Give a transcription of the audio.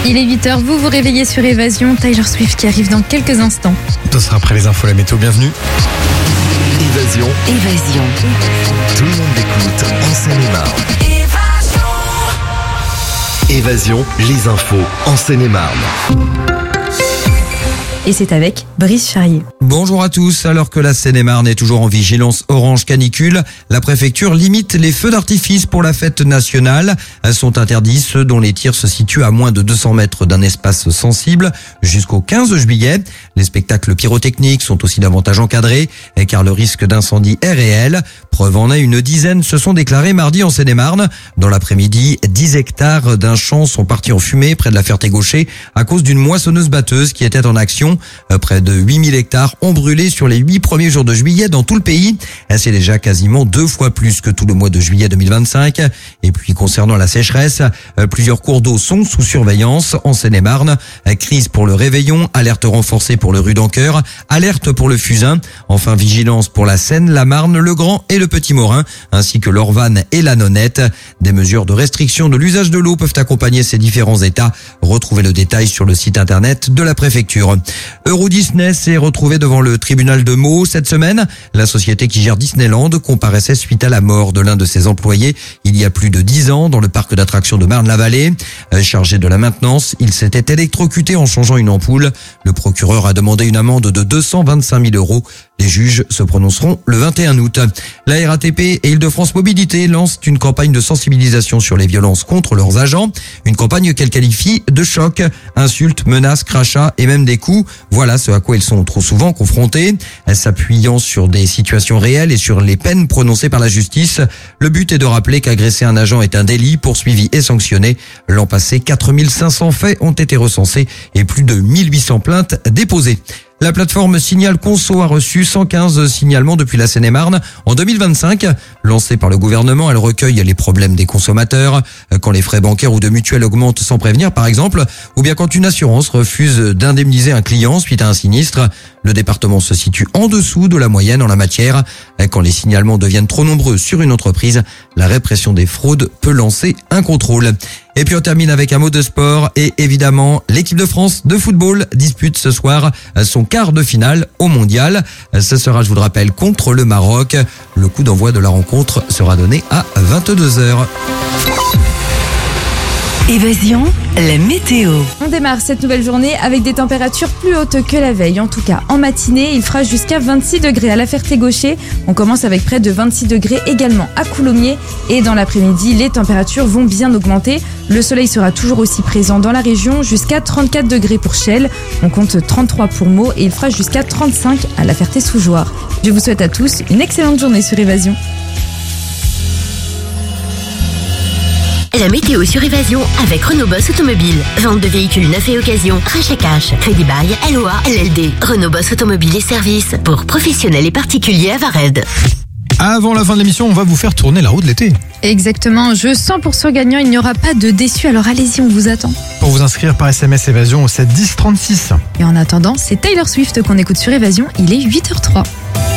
Il est 8h, vous vous réveillez sur Évasion. Taylor Swift qui arrive dans quelques instants. Ce sera après les infos, la météo, bienvenue. Évasion. Tout le monde écoute en Seine-et-Marne. Évasion, les infos en Seine-et-Marne. Et c'est avec Brice Charrier. Bonjour à tous. Alors que la Seine-et-Marne est toujours en vigilance orange canicule, la préfecture limite les feux d'artifice pour la fête nationale. Sont interdits ceux dont les tirs se situent à moins de 200 mètres d'un espace sensible jusqu'au 15 juillet. Les spectacles pyrotechniques sont aussi davantage encadrés car le risque d'incendie est réel. Preuve en est, une dizaine se sont déclarés mardi en Seine-et-Marne. Dans l'après-midi, 10 hectares d'un champ sont partis en fumée près de la Ferté-Gaucher à cause d'une moissonneuse-batteuse qui était en action. Près de 8000 hectares ont brûlé sur les 8 premiers jours de juillet dans tout le pays. C'est déjà quasiment 2 fois plus que tout le mois de juillet 2025. Et puis concernant la sécheresse, plusieurs cours d'eau sont sous surveillance en Seine-et-Marne. Crise pour le Réveillon, alerte renforcée pour le Rue-d'Encoeur, alerte pour le Fusain. Enfin, vigilance pour la Seine, la Marne, le Grand et le Petit Morin, ainsi que l'Orvanne et la Nonette. Des mesures de restriction de l'usage de l'eau peuvent accompagner ces différents états. Retrouvez le détail sur le site internet de la préfecture. Euro Disney s'est retrouvé devant le tribunal de Meaux cette semaine. La société qui gère Disneyland comparaissait suite à la mort de l'un de ses employés il y a plus de 10 ans dans le parc d'attractions de Marne-la-Vallée. Chargé de la maintenance, il s'était électrocuté en changeant une ampoule. Le procureur a demandé une amende de 225 000 €. Les juges se prononceront le 21 août. La RATP et Île-de-France Mobilité lancent une campagne de sensibilisation sur les violences contre leurs agents. Une campagne qu'elle qualifie de choc. Insultes, menaces, crachats et même des coups. Voilà ce à quoi ils sont trop souvent confrontés. S'appuyant sur des situations réelles et sur les peines prononcées par la justice, le but est de rappeler qu'agresser un agent est un délit poursuivi et sanctionné. L'an passé, 4500 faits ont été recensés et plus de 1800 plaintes déposées. La plateforme Signal Conso a reçu 115 signalements depuis la Seine-et-Marne en 2025. Lancée par le gouvernement, elle recueille les problèmes des consommateurs. Quand les frais bancaires ou de mutuelle augmentent sans prévenir, par exemple, ou bien quand une assurance refuse d'indemniser un client suite à un sinistre. Le département se situe en dessous de la moyenne en la matière. Quand les signalements deviennent trop nombreux sur une entreprise, la répression des fraudes peut lancer un contrôle. Et puis on termine avec un mot de sport et évidemment l'équipe de France de football dispute ce soir son quart de finale au mondial. Ce sera, je vous le rappelle, contre le Maroc. Le coup d'envoi de la rencontre sera donné à 22h. Évasion, la météo. On démarre cette nouvelle journée avec des températures plus hautes que la veille. En tout cas, en matinée, il fera jusqu'à 26 degrés à la Ferté-Gaucher. On commence avec près de 26 degrés également à Coulommiers. Et dans l'après-midi, les températures vont bien augmenter. Le soleil sera toujours aussi présent dans la région, jusqu'à 34 degrés pour Chelles. On compte 33 pour Meaux et il fera jusqu'à 35 à la Ferté-sous-Jouarre. Je vous souhaite à tous une excellente journée sur Évasion. La météo sur Évasion avec Renault Boss Automobile. Vente de véhicules neufs et occasion, rachat cash, crédit bail, LOA, LLD. Renault Boss Automobile et services pour professionnels et particuliers à Vared. Avant la fin de l'émission, on va vous faire tourner la roue de l'été. Exactement, jeu 100% gagnant, il n'y aura pas de déçus, alors allez-y, on vous attend. Pour vous inscrire par SMS Évasion au 7 10 36. Et en attendant, c'est Taylor Swift qu'on écoute sur Évasion, il est 8h03.